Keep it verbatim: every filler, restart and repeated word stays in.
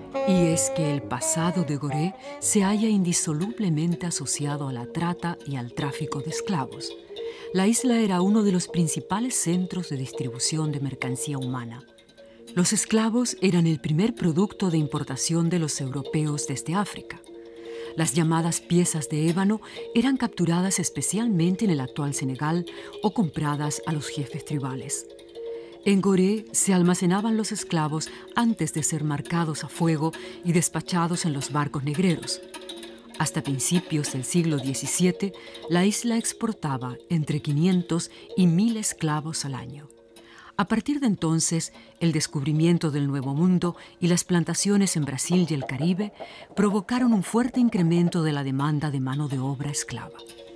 Y es que el pasado de Gorée se halla indisolublemente asociado a la trata y al tráfico de esclavos. La isla era uno de los principales centros de distribución de mercancía humana. Los esclavos eran el primer producto de importación de los europeos desde África. Las llamadas piezas de ébano eran capturadas especialmente en el actual Senegal o compradas a los jefes tribales. En Gorée se almacenaban los esclavos antes de ser marcados a fuego y despachados en los barcos negreros. Hasta principios del siglo diecisiete, la isla exportaba entre quinientos y mil esclavos al año. A partir de entonces, el descubrimiento del Nuevo Mundo y las plantaciones en Brasil y el Caribe provocaron un fuerte incremento de la demanda de mano de obra esclava.